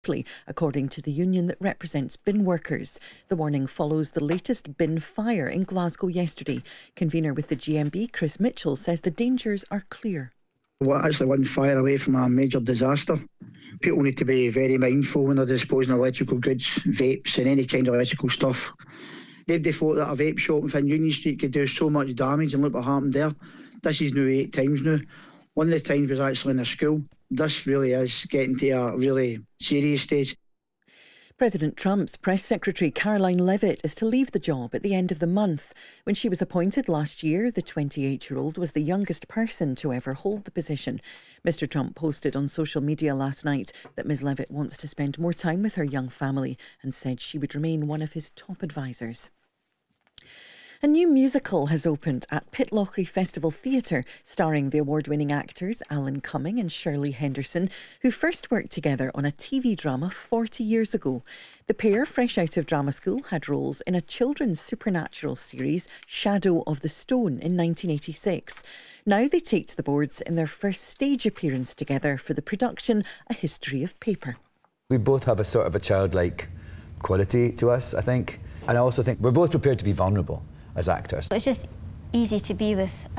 according to the union that represents bin workers. The warning follows the latest bin fire in Glasgow yesterday. Convener with the GMB, Chris Mitchell, says the dangers are clear. We're actually one fire away from a major disaster. People need to be very mindful when they're disposing of electrical goods, vapes and any kind of electrical stuff. They thought that a vape shop within Union Street could do so much damage, and look what happened there. This is now 8 times now. One of the times was actually in a school. This really is getting to a really serious stage. President Trump's press secretary Caroline Leavitt is to leave the job at the end of the month. When she was appointed last year, the 28-year-old was the youngest person to ever hold the position. Mr Trump posted on social media last night that Ms Leavitt wants to spend more time with her young family and said she would remain one of his top advisors. A new musical has opened at Pitlochry Festival Theatre, starring the award-winning actors Alan Cumming and Shirley Henderson, who first worked together on a TV drama 40 years ago. The pair, fresh out of drama school, had roles in a children's supernatural series, Shadow of the Stone, in 1986. Now they take to the boards in their first stage appearance together for the production A History of Paper. We both have a sort of a childlike quality to us, I think. And I also think we're both prepared to be vulnerable as actors. It's just easy to be with